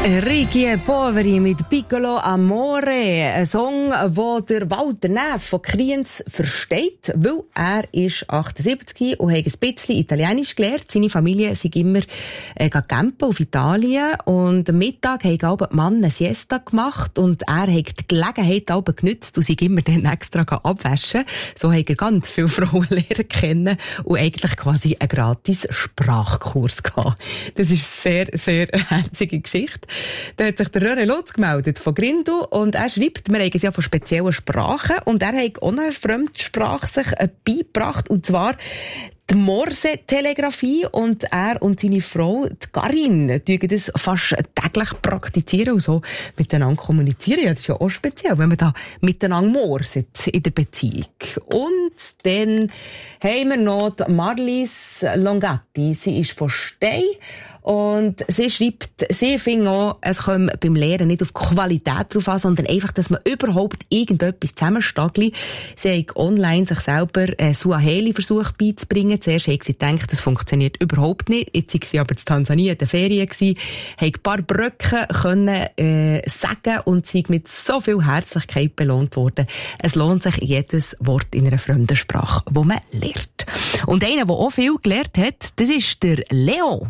Ricchi e Poveri mit Piccolo Amore. Ein Song, den der Walter Neff von Kriens versteht, weil er ist 78 und hat ein bisschen Italienisch gelernt. Seine Familie sind immer campen auf Italien und am Mittag haben die Mann eine Siesta gemacht und er hat die Gelegenheit genutzt und sich immer dann extra abwaschen. So hat er ganz viele Frauen lernen kennen und eigentlich quasi einen gratis Sprachkurs gehabt. Das ist eine sehr, sehr herzige Geschichte. Da hat sich der René Lutz gemeldet von Grindu und er schreibt, wir haben es ja von speziellen Sprachen und er hat auch eine Fremdsprache sich beigebracht und zwar die Morse-Telegrafie und er und seine Frau, die Karin, tun das fast täglich praktizieren und so miteinander kommunizieren. Ja, das ist ja auch speziell, wenn man da miteinander morset in der Beziehung. Und dann haben wir noch die Marlies Longatti. Sie ist von Stein und sie schreibt, sie findet auch, es kommt beim Lehren nicht auf Qualität drauf an, sondern einfach, dass man überhaupt irgendetwas zusammenstagelt. Sie hat online sich selber Suaheli versucht beizubringen. Zuerst hat sie gedacht, das funktioniert überhaupt nicht. Jetzt war sie aber in Tansania in den Ferien, hat ein paar Brücken können sagen und sie mit so viel Herzlichkeit belohnt worden. Es lohnt sich jedes Wort in einer fremden Sprache, wo man lernt. Und einer, der auch viel gelernt hat, das ist der Leo.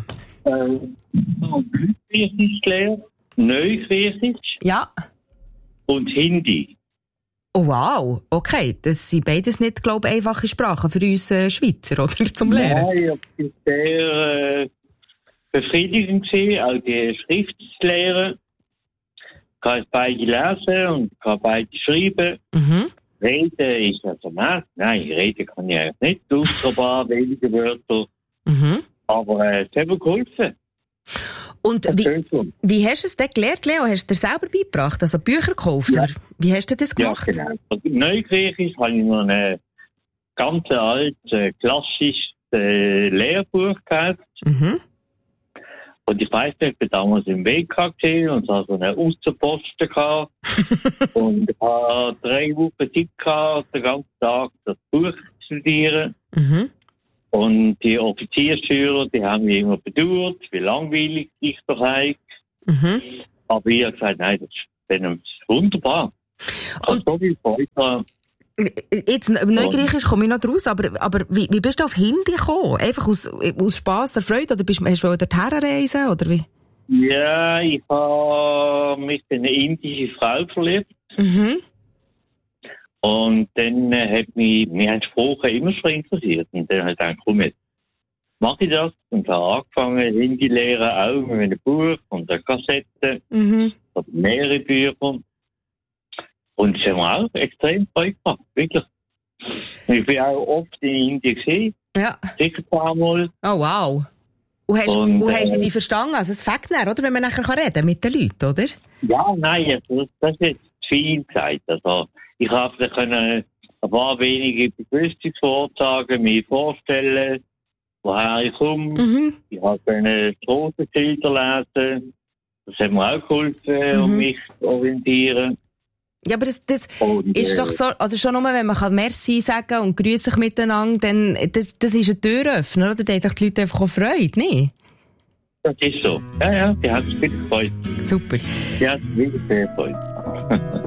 Griechisch gelernt, Neugriechisch und Hindi. Oh, wow, okay. Das sind beides nicht, glaube ich, einfache Sprachen für uns Schweizer, oder? Zum Lernen. Nein, es war sehr befriedigend gewesen, auch die Schrift zu lernen. Ich kann beide lesen und kann beide schreiben. Mhm. Reden ist also nein, reden kann ich eigentlich nicht, außer ein paar wenige Wörter. Mhm. Aber es hat mir geholfen. Und wie hast du es denn gelernt, Leo? Hast du dir selber beigebracht? Also Bücher gekauft? Ja. Oder wie hast du das gemacht? Ja, genau. Also Neugriechisch habe ich noch ein ganz altes, klassisches Lehrbuch gekauft. Mhm. Und ich weiss nicht, ich war damals im WK gesehen und es hatte so einen Außenposten gehabt. Und ich hatte 3 Wochen Zeit gehabt, den ganzen Tag das Buch zu studieren. Mhm. Und die Offiziersschüler, die haben mich immer bedauert, wie langweilig ich doch eigentlich. Mhm. Aber ich habe gesagt, nein, das ist wunderbar. Und so viel Freude. Jetzt, Neugriechisch komme ich noch draus, aber wie bist du auf Hindi gekommen? Einfach aus Spass, der Freude? Oder hast du dorthin reisen, oder wie? Ja, ich habe mich in eine indische Frau verliebt. Mhm. Und dann hat mich ein Sprache immer schon interessiert. Und dann habe ich gedacht, komm jetzt, mache ich das. Und habe angefangen, Hindi lernen, auch mit einem Buch und einer Kassette. Mhm. Oder mehrere Bücher. Und es hat mir auch extrem Freude gemacht, wirklich. Ich bin auch oft in Indien gesehen. Ja. Sicher ein paar Mal. Oh, wow. Und haben sie dich verstanden? Also es fängt dann, oder? Wenn man nachher reden mit den Leuten, oder? Ja, nein, das ist jetzt viel gesagt. Also, ich habe ein paar wenige Begrüßungsworte sagen, mir vorstellen, woher ich komme. Mhm. Ich habe Strassenschilder lesen. Das hat mir auch geholfen, um mich zu orientieren. Ja, aber das ist doch so, also schon nur, wenn man Merci sagen und grüßen sich miteinander, dann, das ist ein Türöffner, oder? Da haben doch die Leute einfach auch Freude, nicht? Das ist so. Ja, die haben sich wirklich gefreut. Super. Die haben sich wirklich sehr gefreut.